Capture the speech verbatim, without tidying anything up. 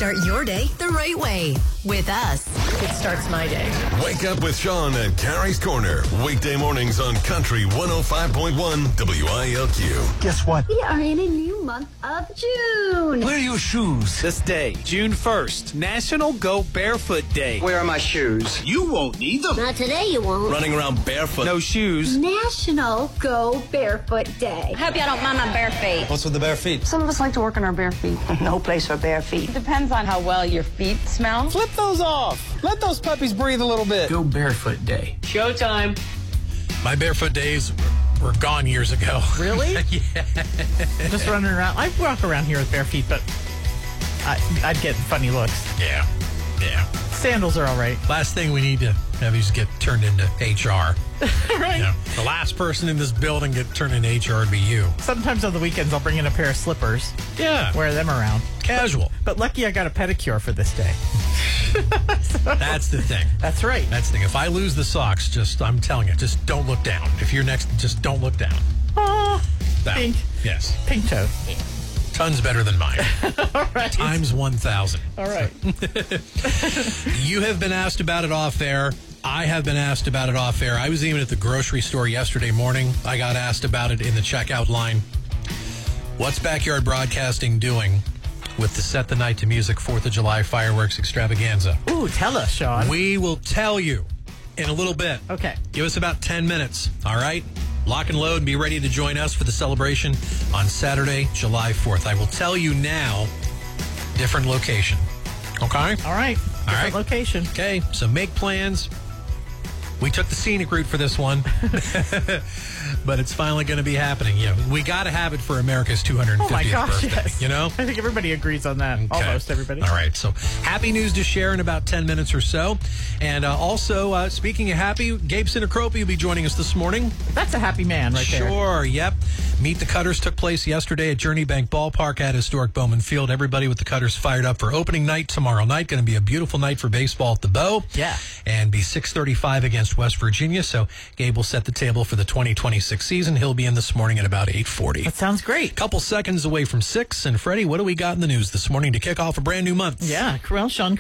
Start your day the right way with us. It starts my day. Wake up with Sean at Carrie's Corner. Weekday mornings on Country one oh five point one W I L Q. Guess what? We are in a new month of June. Where are your shoes? This day, June first, National Go Barefoot Day. Where are my shoes? You won't need them. Not today, you won't. Running around barefoot. No shoes. National Go Barefoot Day. I hope y'all don't mind my bare feet. What's with the bare feet? Some of us like to work on our bare feet. No place for bare feet. Depends on how well your feet smell. Flip those off. Let those puppies breathe a little bit. Go Barefoot Day. Showtime. My barefoot days were gone years ago. Really? Yeah. Just running around. I walk around here with bare feet, but I, I'd get funny looks. Yeah. Yeah. Sandals are all right. Last thing we need to have is get turned into H R. Right. You know, the last person in this building get turned into H R would be you. Sometimes on the weekends, I'll bring in a pair of slippers. Yeah. Wear them around. Casual. But, but lucky I got a pedicure for this day. So, that's the thing. That's right. That's the thing. If I lose the socks, just, I'm telling you, just don't look down. If you're next, just don't look down. Oh, Down. pink. Yes. Pink toe. Tons better than mine. All right. Times one thousand. All right. You have been asked about it off air. I have been asked about it off air. I was even at the grocery store yesterday morning. I got asked about it in the checkout line. What's Backyard Broadcasting doing with the Set the Night to Music fourth of July fireworks extravaganza? Ooh, tell us, Sean. We will tell you in a little bit. Okay. Give us about ten minutes, all right? Lock and load and be ready to join us for the celebration on Saturday, July fourth. I will tell you now, different location. Okay? All right. Different All right. location. Okay, so make plans. We took the scenic route for this one, but it's finally going to be happening. You know, we got to have it for America's two hundred fiftieth Oh, my gosh, birthday. yes. You know? I think everybody agrees on that. Okay. Almost everybody. All right, so happy news to share in about ten minutes or so. And uh, also, uh, speaking of happy, Gabe Sinacropi will be joining us this morning. That's a happy man right there. Sure, yep. Meet the Cutters took place yesterday at Journey Bank Ballpark at historic Bowman Field. Everybody with the Cutters fired up for opening night tomorrow night. Going to be a beautiful night for baseball at the Bow. Yeah. And be six thirty-five against West Virginia. So Gabe will set the table for the twenty twenty-six season. He'll be in this morning at about eight forty. That sounds great. Couple seconds away from six. And Freddie, what do we got in the news this morning to kick off a brand new month? Yeah. Well, Sean